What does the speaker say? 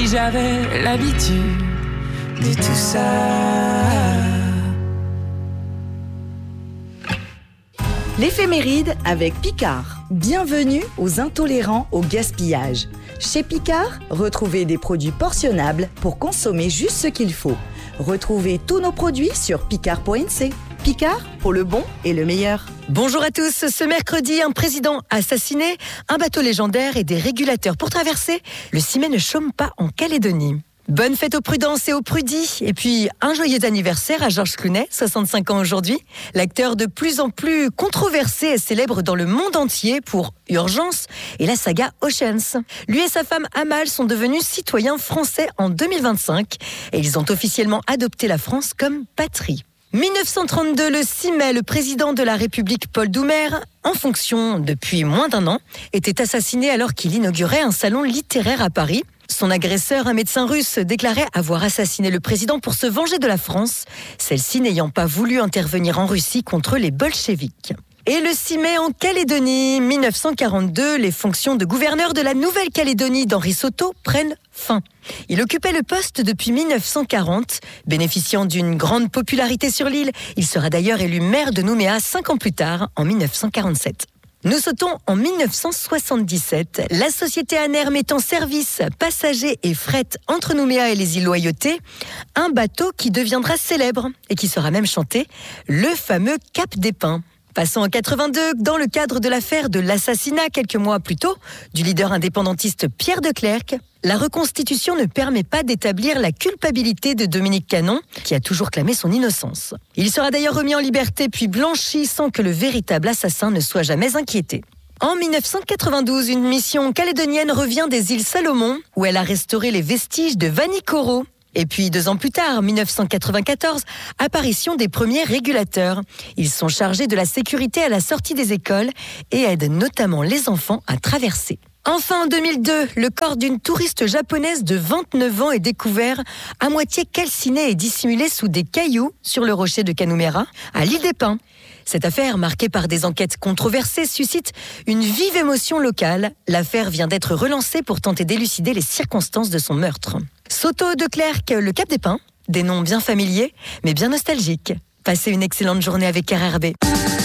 si j'avais l'habitude de tout ça. L'éphéméride avec Picard. Bienvenue aux intolérants au gaspillage. Chez Picard, retrouvez des produits portionnables pour consommer juste ce qu'il faut. Retrouvez tous nos produits sur picard.nc. Picard, pour le bon et le meilleur. Bonjour à tous. Ce mercredi, un président assassiné, un bateau légendaire et des régulateurs pour traverser. Le Cimet ne chôme pas en Calédonie. Bonne fête aux Prudence et aux Prudis. Et puis, un joyeux anniversaire à Georges Clooney, 65 ans aujourd'hui. L'acteur de plus en plus controversé et célèbre dans le monde entier pour Urgence et la saga Oceans. Lui et sa femme Amal sont devenus citoyens français en 2025 et ils ont officiellement adopté la France comme patrie. 1932, le 6 mai, le président de la République, Paul Doumer, en fonction depuis moins d'un an, était assassiné alors qu'il inaugurait un salon littéraire à Paris. Son agresseur, un médecin russe, déclarait avoir assassiné le président pour se venger de la France, celle-ci n'ayant pas voulu intervenir en Russie contre les bolcheviks. Et le 6 mai, en Calédonie, 1942, les fonctions de gouverneur de la Nouvelle-Calédonie d'Henri Soto prennent fin. Il occupait le poste depuis 1940, bénéficiant d'une grande popularité sur l'île. Il sera d'ailleurs élu maire de Nouméa 5 ans plus tard, en 1947. Nous sautons en 1977. La société Aner met en service passagers et fret entre Nouméa et les îles Loyauté un bateau qui deviendra célèbre et qui sera même chanté, le fameux Cap des Pins. Passons en 82, dans le cadre de l'affaire de l'assassinat quelques mois plus tôt du leader indépendantiste Pierre de Clercq, la reconstitution ne permet pas d'établir la culpabilité de Dominique Canon, qui a toujours clamé son innocence. Il sera d'ailleurs remis en liberté puis blanchi sans que le véritable assassin ne soit jamais inquiété. En 1992, une mission calédonienne revient des îles Salomon, où elle a restauré les vestiges de Vanikoro. Et puis 2 ans plus tard, 1994, apparition des premiers régulateurs. Ils sont chargés de la sécurité à la sortie des écoles et aident notamment les enfants à traverser. Enfin, en 2002, le corps d'une touriste japonaise de 29 ans est découvert à moitié calciné et dissimulé sous des cailloux sur le rocher de Canumera, à l'île des Pins. Cette affaire, marquée par des enquêtes controversées, suscite une vive émotion locale. L'affaire vient d'être relancée pour tenter d'élucider les circonstances de son meurtre. Soto, de Clercq, le Cap des Pins, des noms bien familiers, mais bien nostalgiques. Passez une excellente journée avec RRB.